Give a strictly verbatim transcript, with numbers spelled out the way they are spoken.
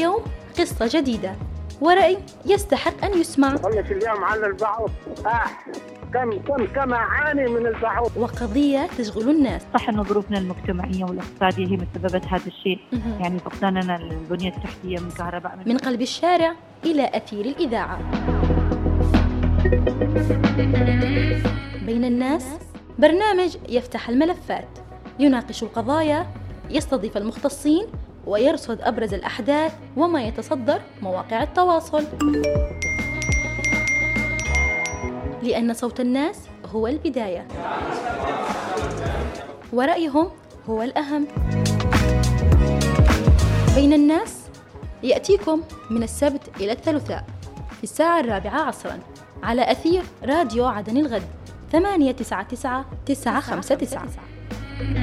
يوم قصة جديدة ورأي يستحق أن يسمع. والله اليوم على البعوض آه كم كم كم أعاني من البعوض. وقضية تشغل الناس. صح أنه ظروفنا المجتمعية والاقتصادية هي مسببت هذا الشيء، يعني فقداننا البنية التحتية من كهرباء من, من قلب الشارع إلى أثير الإذاعة. بين الناس برنامج يفتح الملفات، يناقش القضايا، يستضيف المختصين، ويرصد أبرز الأحداث وما يتصدر مواقع التواصل، لأن صوت الناس هو البداية ورأيهم هو الأهم. بين الناس يأتيكم من السبت إلى الثلاثاء في الساعة الرابعة عصرا على أثير راديو عدن الغد ثمانية تسعة تسعة تسعة خمسة تسعة.